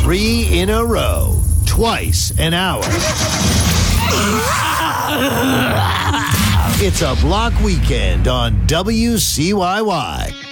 3 in a row, twice an hour. It's a block weekend on WCYY.